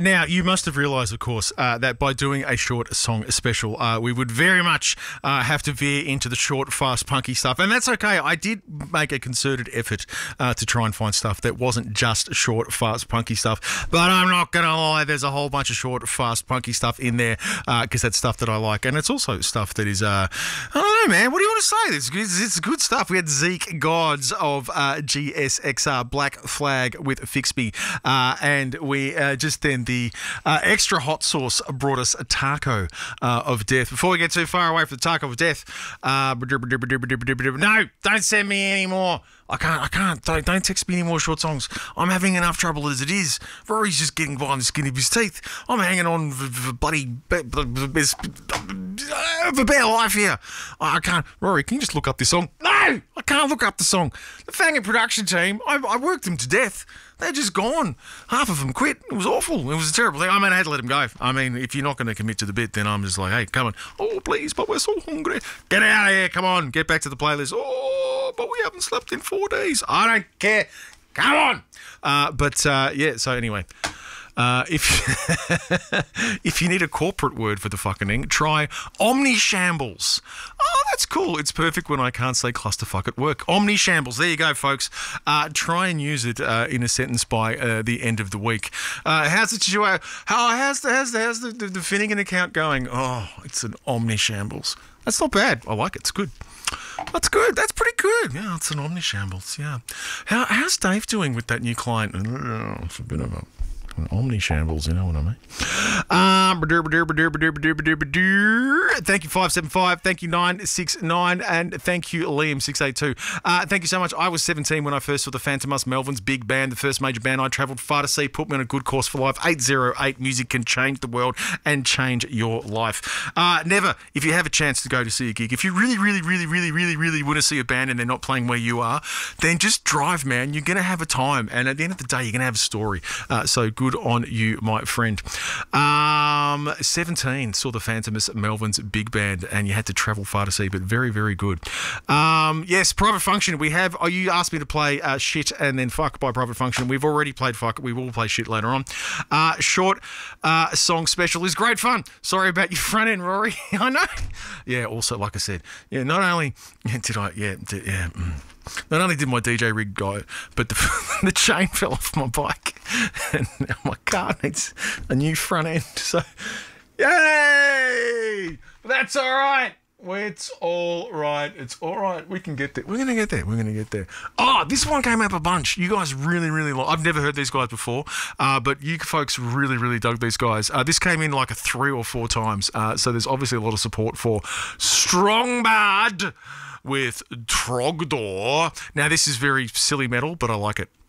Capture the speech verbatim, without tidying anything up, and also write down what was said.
now, you must have realised, of course, uh, that by doing a short song special, uh, we would very much uh, have to veer into the short, fast, punky stuff. And that's okay. I did make a concerted effort uh, to try and find stuff that wasn't just short, fast, punky stuff. But I'm not going to lie, there's a whole bunch of short, fast, punky stuff in there because uh, that's stuff that I like. And it's also stuff that is, uh, I don't know, man. What do you want to say? It's, it's, it's good stuff. We had Zeke Gods of uh, G S X R, Black Flag with Fix Me. Uh, and we uh, just then, the uh, extra hot sauce brought us a taco uh, of death. Before we get too far away from the taco of death, uh, no, don't send me any more. I can't, I can't, don't, don't text me any more short songs. I'm having enough trouble as it is. Rory's just getting by on the skin of his teeth. I'm hanging on for, for bloody, for bare life here. I can't. Rory, can you just look up this song? No, I can't look up the song. The Fangin' production team, I, I worked them to death. They're just gone. Half of them quit. It was awful. It was a terrible thing. I mean, I had to let them go. I mean, if you're not going to commit to the bit, then I'm just like, hey, come on. Oh, please, but we're so hungry. Get out of here. Come on. Get back to the playlist. Oh, but we haven't slept in four days. I don't care. Come on. Uh, but, uh, yeah, so anyway. Uh, if if you need a corporate word for the fucking thing, try omnishambles. Oh, that's cool. It's perfect when I can't say clusterfuck at work. Omnishambles. There you go, folks. Uh, try and use it uh, in a sentence by uh, the end of the week. Uh, how's the situation? How how's the how's the, how's the, the, the Finnegan account going? Oh, it's an omnishambles. That's not bad. I like it. It's good. That's good. That's pretty good. Yeah, it's an omnishambles. Yeah. How how's Dave doing with that new client? Oh, it's a bit of a Omni shambles, you know what I mean? Um, thank you, five seven five. Thank you, nine six nine. And thank you, Liam, six eight two. Uh, thank you so much. I was seventeen when I first saw the Phantom Us, Melvin's big band, the first major band I travelled far to see, put me on a good course for life. eight oh eight. Music can change the world and change your life. Uh, never, if you have a chance to go to see a gig, if you really, really, really, really, really, really want to see a band and they're not playing where you are, then just drive, man. You're going to have a time. And at the end of the day, you're going to have a story. Uh, so good on you, my friend. Um, seventeen, saw the Phantom Us, Melvin's big band, and you had to travel far to see, but very, very good. Um, yes, Private Function. We have, oh, you asked me to play uh, Shit and then Fuck by Private Function. We've already played Fuck. We will play Shit later on. Uh, short uh, song special is great fun. Sorry about your front end, Rory. I know. Yeah, also, like I said, yeah, not only did I, yeah, did, yeah, mm. Not only did my D J rig go, but the, the chain fell off my bike, and now my car needs a new front end. So, yay! But that's all right. It's all right. It's all right. We can get there. We're going to get there. We're going to get there. Oh, this one came up a bunch. You guys really, really like. I've never heard these guys before, uh, but you folks really, really dug these guys. Uh, this came in like a three or four times, uh, so there's obviously a lot of support for Strong Bad with Trogdor. Now, this is very silly metal, but I like it.